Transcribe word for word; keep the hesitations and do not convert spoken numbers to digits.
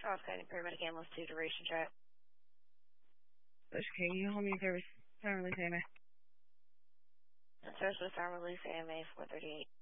Charles County Paramedic Ambulance two Duration Check. Okay, can you hold me if there was time release A M A? Service with time release A M A four thirty-eight.